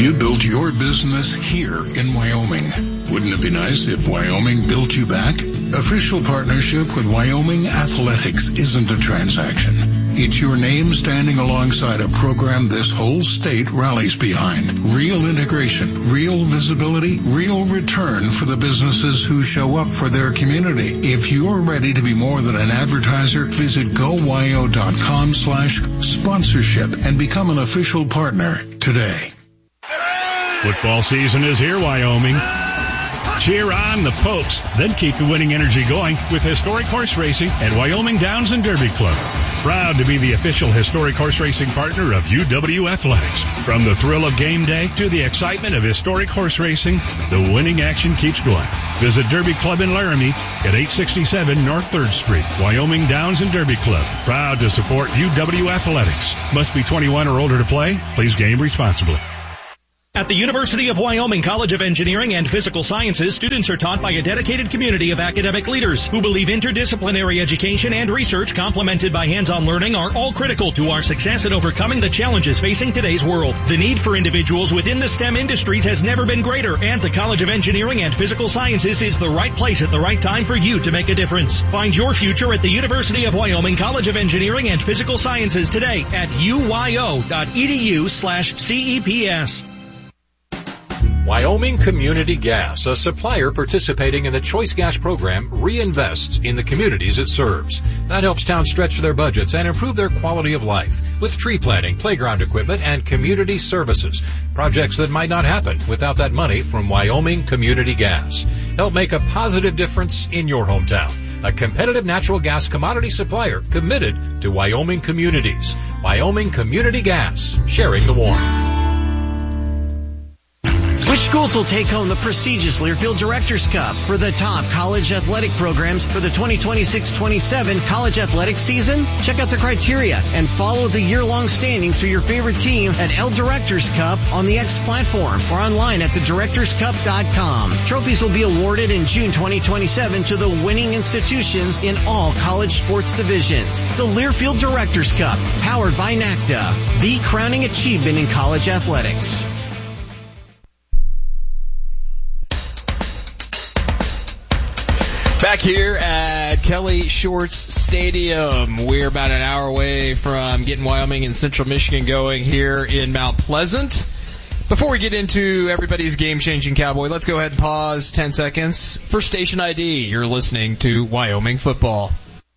You built your business here in Wyoming. Wouldn't it be nice if Wyoming built you back? Official partnership with Wyoming Athletics isn't a transaction. It's your name standing alongside a program this whole state rallies behind. Real integration, real visibility, real return for the businesses who show up for their community. If you're ready to be more than an advertiser, visit go y o dot com slash sponsorship and become an official partner today. Football season is here, Wyoming. Cheer on the Pokes, then keep the winning energy going with historic horse racing at Wyoming Downs and Derby Club. Proud to be the official historic horse racing partner of U W Athletics. From the thrill of game day to the excitement of historic horse racing, the winning action keeps going. Visit Derby Club in Laramie at eight sixty-seven North third Street. Wyoming Downs and Derby Club. Proud to support U W Athletics. Must be twenty-one or older to play. Please game responsibly. At the University of Wyoming College of Engineering and Physical Sciences, students are taught by a dedicated community of academic leaders who believe interdisciplinary education and research complemented by hands-on learning are all critical to our success in overcoming the challenges facing today's world. The need for individuals within the STEM industries has never been greater, and the College of Engineering and Physical Sciences is the right place at the right time for you to make a difference. Find your future at the University of Wyoming College of Engineering and Physical Sciences today at u y o dot e d u slash C E P S. Wyoming Community Gas, a supplier participating in the Choice Gas program, reinvests in the communities it serves. That helps towns stretch their budgets and improve their quality of life with tree planting, playground equipment, and community services. Projects that might not happen without that money from Wyoming Community Gas. Help make a positive difference in your hometown. A competitive natural gas commodity supplier committed to Wyoming communities. Wyoming Community Gas, sharing the warmth. Which schools will take home the prestigious Learfield Directors Cup for the top college athletic programs for the twenty twenty-six twenty-seven college athletic season? Check out the criteria and follow the year-long standings for your favorite team at L Directors Cup on the X platform or online at the directors cup dot com. Trophies will be awarded in June twenty twenty-seven to the winning institutions in all college sports divisions. The Learfield Directors Cup, powered by NACDA, the crowning achievement in college athletics. Back here at Kelly Shorts Stadium. We're about an hour away from getting Wyoming and Central Michigan going here in Mount Pleasant. Before we get into everybody's game-changing Cowboy, let's go ahead and pause ten seconds for station I D. You're listening to Wyoming Football.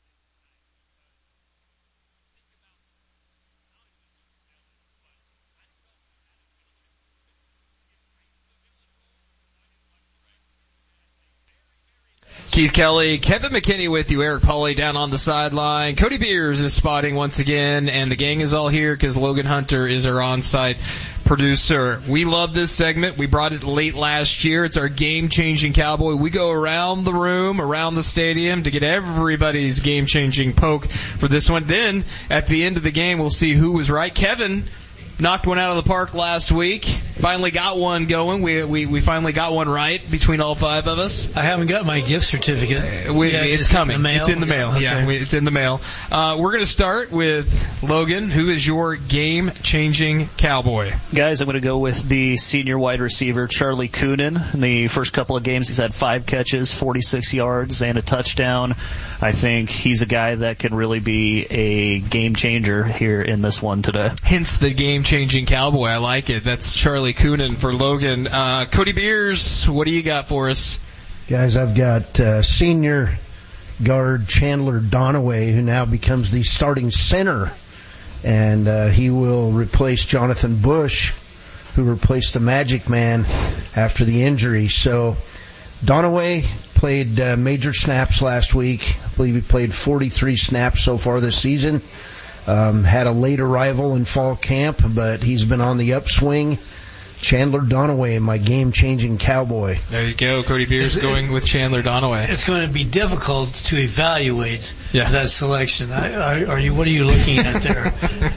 Keith Kelly, Kevin McKinney with you, Eric Pauly down on the sideline. Cody Beers is spotting once again, and the gang is all here because Logan Hunter is our on-site producer. We love this segment. We brought it late last year. It's our game-changing Cowboy. We go around the room, around the stadium to get everybody's game-changing poke for this one. Then, at the end of the game, we'll see who was right. Kevin knocked one out of the park last week. Finally got one going. We we we finally got one right between all five of us. I haven't got my gift certificate. We, yeah, it's, it's coming. In the mail? It's in the mail. Okay. Yeah, we, it's in the mail. Uh, we're going to start with Logan. Who is your game-changing Cowboy? Guys, I'm going to go with the senior wide receiver, Charlie Coonan. In the first couple of games, he's had five catches, forty-six yards, and a touchdown. I think he's a guy that can really be a game changer here in this one today. Hence the game-changing Cowboy. I like it. That's Charlie Coonan for Logan. Uh, Cody Beers, what do you got for us? Guys, I've got uh, senior guard Chandler Donaway, who now becomes the starting center, and uh, he will replace Jonathan Bush, who replaced the Magic Man after the injury. So Donaway played uh, major snaps last week. I believe he played forty-three snaps so far this season. Um, had a late arrival in fall camp, but he's been on the upswing. Chandler Donaway, my game-changing Cowboy. There you go, Cody Beers going with Chandler Donaway. It's going to be difficult to evaluate yeah. that selection. I, are, are you? What are you looking at there?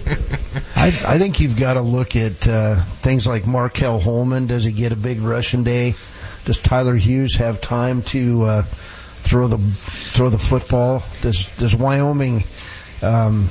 I, I think you've got to look at uh, things like Markel Holman. Does he get a big rushing day? Does Tyler Hughes have time to uh, throw the throw the football? Does does Wyoming um,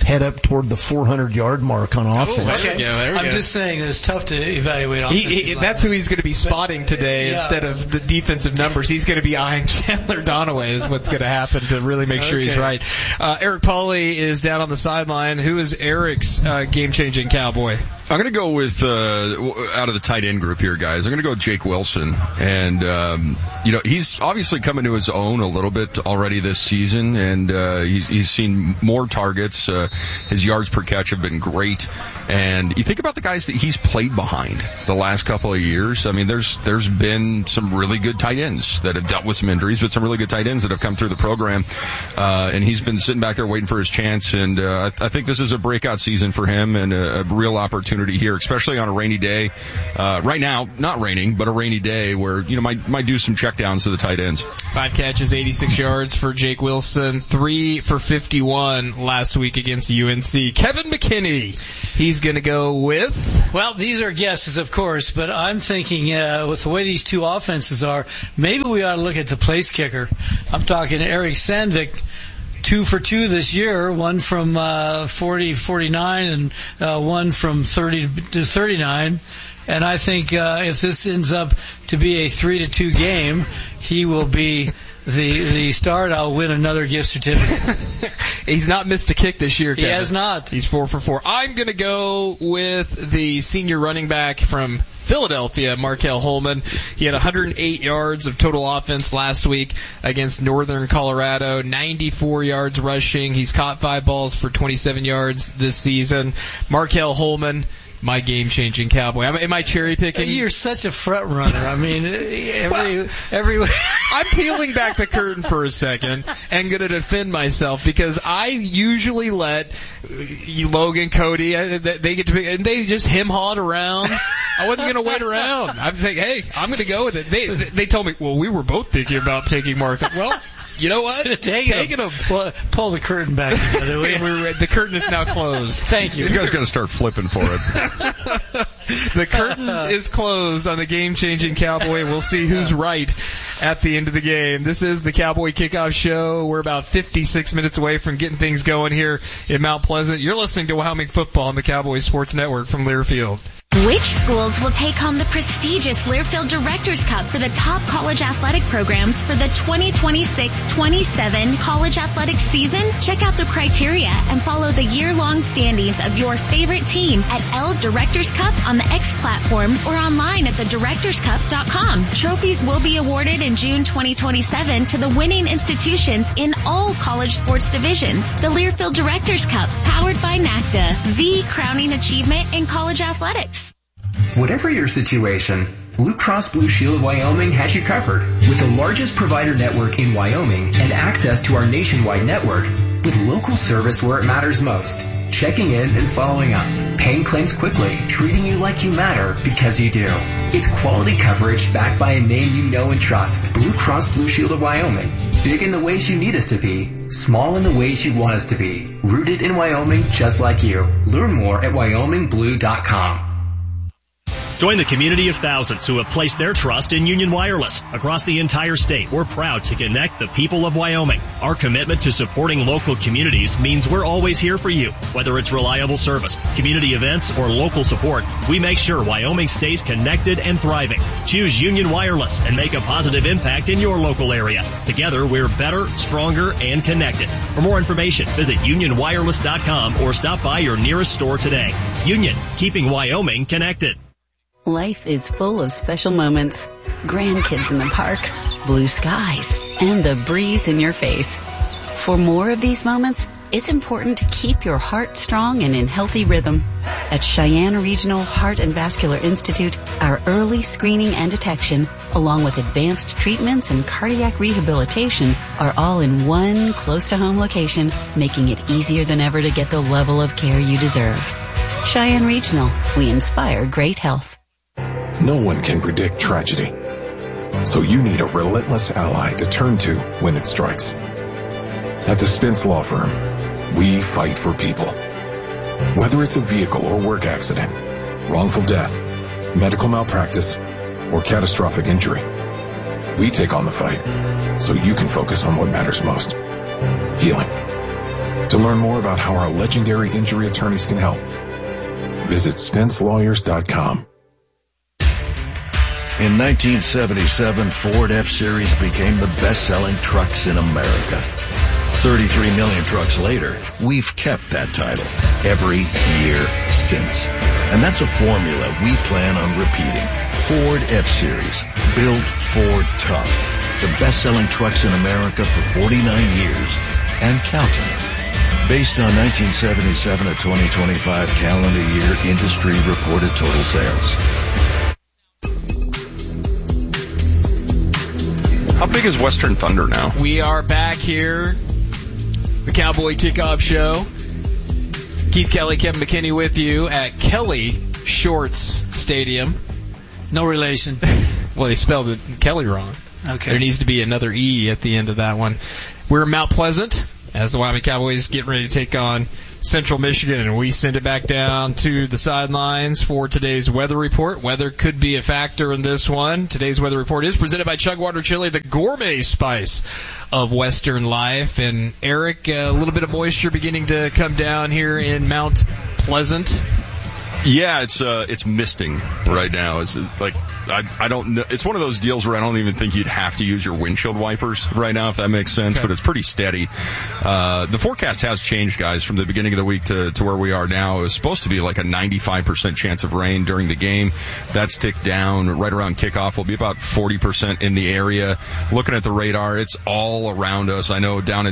head up toward the four hundred yard mark on offense. There we go, there we I'm go. just saying that it's tough to evaluate offensive He, he, that's who he's going to be spotting today yeah. instead of the defensive numbers. He's going to be eyeing Chandler Donaway is what's going to happen to really make sure Okay. he's right. Uh, Eric Pauly is down on the sideline. Who is Eric's uh, game-changing Cowboy? I'm going to go with, uh, out of the tight end group here, guys, I'm going to go with Jake Wilson. And, um, you know, he's obviously coming to his own a little bit already this season, and uh, he's, he's seen more targets. Uh, his yards per catch have been great. And you think about the guys that he's played behind the last couple of years. I mean, there's there's been some really good tight ends that have dealt with some injuries, but some really good tight ends that have come through the program. Uh, and he's been sitting back there waiting for his chance. And uh, I, I think this is a breakout season for him and a, a real opportunity here, especially on a rainy day. Uh, right now, not raining, but a rainy day where, you know, might, might do some checkdowns to the tight ends. Five catches, eighty-six yards for Jake Wilson. Three for fifty-one last week against U N C. Kevin McKinney, he's going to go with... Well, these are guesses, of course, but I'm thinking uh, with the way these two offenses are, maybe we ought to look at the place kicker. I'm talking Eric Sandvik. Two for two this year, one from uh, forty, forty-nine, and uh, one from thirty to thirty-nine. And I think uh, if this ends up to be a three to two game, he will be the the start. I'll win another gift certificate. He's not missed a kick this year, Kevin. He has not. He's four for four. I'm going to go with the senior running back from Philadelphia, Markel Holman. He had one hundred eight yards of total offense last week against Northern Colorado, ninety-four yards rushing. He's caught five balls for twenty-seven yards this season. Markel Holman, my game-changing Cowboy. Am, am I cherry-picking? You're such a front runner. I mean, every well, every. I'm peeling back the curtain for a second and going to defend myself because I usually let Logan, Cody, they get to pick, and they just hem-hawed around. I wasn't going to wait around. I'm saying, hey, I'm going to go with it. They they told me, well, we were both thinking about taking Mark. Well, you know what? Taking them. Pull, pull the curtain back together. we were, the curtain is now closed. Thank you. You guys got to start flipping for it. The curtain is closed on the game-changing Cowboy. We'll see who's right at the end of the game. This is the Cowboy Kickoff Show. We're about fifty-six minutes away from getting things going here in Mount Pleasant. You're listening to Wyoming Football on the Cowboy Sports Network from Learfield. Which schools will take home the prestigious Learfield Directors Cup for the top college athletic programs for the twenty twenty-six twenty-seven college athletic season? Check out the criteria and follow the year-long standings of your favorite team at L Directors Cup on the X platform or online at the directors cup dot com. Trophies will be awarded in June twenty twenty-seven to the winning institutions in all college sports divisions. The Learfield Directors Cup, powered by NACDA, the crowning achievement in college athletics. Whatever your situation, Blue Cross Blue Shield of Wyoming has you covered. With the largest provider network in Wyoming and access to our nationwide network, with local service where it matters most, checking in and following up, paying claims quickly, treating you like you matter because you do. It's quality coverage backed by a name you know and trust. Blue Cross Blue Shield of Wyoming. Big in the ways you need us to be, small in the ways you want us to be. Rooted in Wyoming just like you. Learn more at wyoming blue dot com. Join the community of thousands who have placed their trust in Union Wireless. Across the entire state, we're proud to connect the people of Wyoming. Our commitment to supporting local communities means we're always here for you. Whether it's reliable service, community events, or local support, we make sure Wyoming stays connected and thriving. Choose Union Wireless and make a positive impact in your local area. Together, we're better, stronger, and connected. For more information, visit union wireless dot com or stop by your nearest store today. Union, keeping Wyoming connected. Life is full of special moments. Grandkids in the park, blue skies, and the breeze in your face. For more of these moments, it's important to keep your heart strong and in healthy rhythm. At Cheyenne Regional Heart and Vascular Institute, our early screening and detection, along with advanced treatments and cardiac rehabilitation, are all in one close-to-home location, making it easier than ever to get the level of care you deserve. Cheyenne Regional, we inspire great health. No one can predict tragedy, so you need a relentless ally to turn to when it strikes. At the Spence Law Firm, we fight for people. Whether it's a vehicle or work accident, wrongful death, medical malpractice, or catastrophic injury, we take on the fight so you can focus on what matters most. Healing. To learn more about how our legendary injury attorneys can help, visit spence lawyers dot com. In nineteen seventy-seven, Ford F-Series became the best-selling trucks in America. thirty-three million trucks later, we've kept that title every year since. And that's a formula we plan on repeating. Ford F-Series, built Ford tough. The best-selling trucks in America for forty-nine years and counting. Based on nineteen seventy-seven to twenty twenty-five calendar year industry reported total sales. How big is Western Thunder now? We are back here, the Cowboy Kickoff Show. Keith Kelly, Kevin McKinney with you at Kelly Shorts Stadium. No relation. Well, they spelled it Kelly wrong. Okay. There needs to be another E at the end of that one. We're in Mount Pleasant as the Wyoming Cowboys get ready to take on Central Michigan, and we send it back down to the sidelines for today's weather report. Weather could be a factor in this one. Today's weather report is presented by Chugwater Chili, the gourmet spice of Western life. And Eric, a little bit of moisture beginning to come down here in Mount Pleasant. Yeah, it's uh, it's misting right now. It's like I I don't know. It's one of those deals where I don't even think you'd have to use your windshield wipers right now, if that makes sense. Okay. But it's pretty steady. Uh, the forecast has changed, guys, from the beginning of the week to to where we are now. It was supposed to be like a ninety-five percent chance of rain during the game. That's ticked down right around kickoff. Will be about forty percent in the area. Looking at the radar, it's all around us. I know down in